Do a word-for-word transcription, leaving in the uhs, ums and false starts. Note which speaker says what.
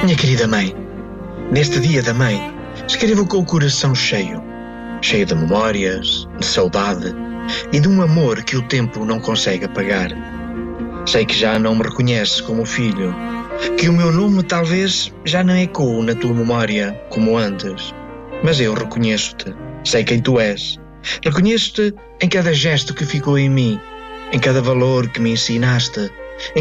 Speaker 1: Minha querida mãe, neste dia da mãe, escrevo com o coração cheio, cheio de memórias, de saudade e de um amor que o tempo não consegue apagar. Sei que já não me reconheces como filho, que o meu nome talvez já não ecoe na tua memória como antes, mas eu reconheço-te, sei quem tu és. Reconheço-te em cada gesto que ficou em mim, em cada valor que me ensinaste,